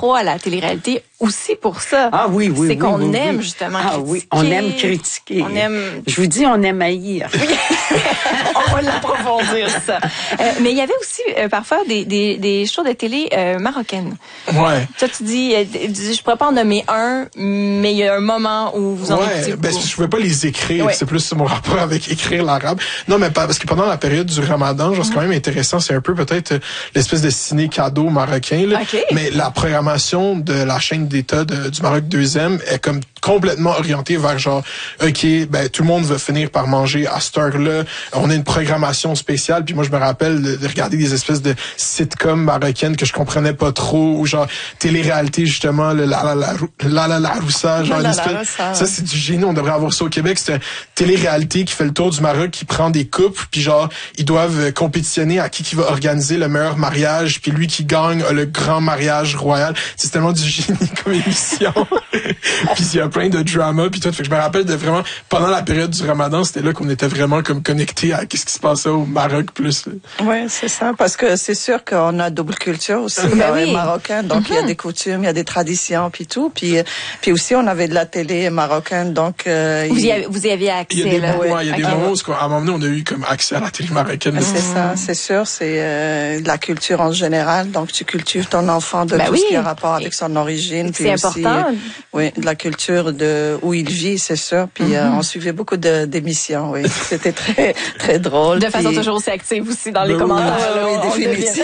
accro à la télé-réalité aussi pour ça. Ah oui, oui, c'est qu'on oui, aime oui. justement critiquer. Oui, on aime critiquer. On aime... Je vous dis, on aime haïr. Oui. On va l'approfondir, ça. Mais il y avait aussi parfois des shows de télé marocaines. Ouais. Toi, tu dis, je pourrais pas en nommer un, mais il y a un moment où vous en écoutez beaucoup. Ben, je pouvais pas les écrire. Ouais. C'est plus mon rapport avec écrire l'arabe. Non, mais parce que pendant la période du Ramadan, genre, c'est quand même intéressant. C'est un peu peut-être l'espèce de ciné cadeau marocain, là. Okay. Mais la programmation de la chaîne d'État du Maroc 2e est comme complètement orientée vers genre, OK, ben, tout le monde va finir par manger à cette heure-là. On a une programmation spéciale. Puis moi, je me rappelle de regarder des espèces de sitcoms marocaines que je comprenais pas trop, ou genre télé-réalité, justement, le la roussa, genre une espèce. Ça, c'est du génie. On devrait avoir ça au Québec. C'est une télé-réalité qui fait le tour du Maroc, qui prend des couples, puis genre, ils doivent compétitionner à qui va organiser le meilleur mariage, puis lui qui gagne a le grand mariage royal. C'est tellement du génie comme émission. Puis il y a plein de drama, puis tout. Fait que je me rappelle de vraiment, pendant la période du Ramadan, c'était là qu'on était vraiment comme connectés à qu'est-ce qui se passait au Maroc plus. Oui, c'est ça, parce que c'est sûr qu'on a double culture aussi, les Marocains, donc il y a des coutumes, il y a des traditions, puis tout, puis aussi on avait de la télé marocaine, donc vous y aviez accès. Il y a des moments où à un moment donné on a eu comme accès à la télé marocaine. C'est ça, c'est sûr, c'est la culture en général, donc tu cultives ton enfant de tout ce qui a rapport avec son origine, puis c'est aussi important. Oui, de la culture de où il vit, c'est sûr, puis on suivait beaucoup d'émissions, oui, c'était très très drôle. De façon toujours aussi active aussi dans les commentaires. Oui, définitivement.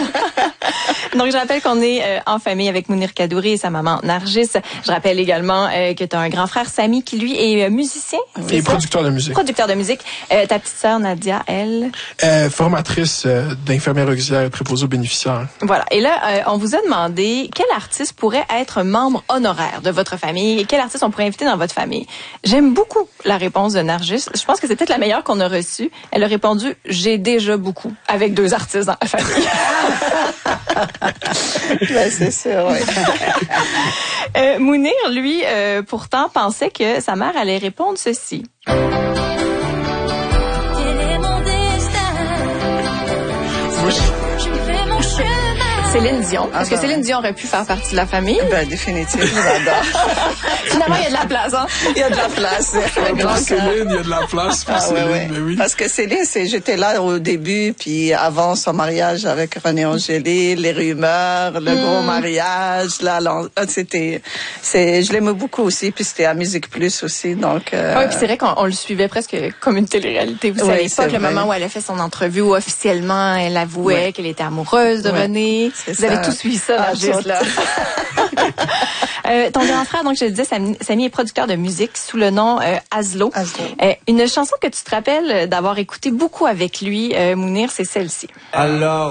Donc, je rappelle qu'on est en famille avec Mounir Kadouri et sa maman Nargis. Je rappelle également que tu as un grand frère, Samy, qui lui est musicien. Et producteur de musique. Producteur de musique. Ta petite sœur, Nadia, elle? Formatrice d'infirmière auxiliaire et préposée aux bénéficiaires. Voilà. Et là, on vous a demandé quel artiste pourrait être membre honoraire de votre famille et quel artiste on pourrait inviter dans votre famille. J'aime beaucoup la réponse de Nargis. Je pense que c'est peut-être la meilleure qu'on a reçue. Elle a répondu « J'ai déjà beaucoup » avec 2 artistes dans la famille. Ben, c'est sûr, oui. Mounir, lui, pourtant, pensait que sa mère allait répondre ceci. Céline Dion. Est-ce que Céline Dion aurait pu faire partie de la famille? Ben, définitivement, j'adore. Finalement, il y a de la place, hein? Il y a de la place. Pour Céline, il y a de la place pour Céline, mais oui. Parce que Céline, j'étais là au début, puis avant son mariage avec René Angélil, les rumeurs, le gros mariage, là, je l'aimais beaucoup aussi, puis c'était à Musique Plus aussi, donc. Oui, puis c'est vrai qu'on le suivait presque comme une télé-réalité. Vous savez pas que le moment où elle a fait son entrevue, où officiellement elle avouait qu'elle était amoureuse de René. Vous avez tout suivi ça, juste là. Ton grand frère, donc je le disais, Samy est producteur de musique sous le nom Aslo. Une chanson que tu te rappelles d'avoir écouté beaucoup avec lui, Mounir, c'est celle-ci. Alors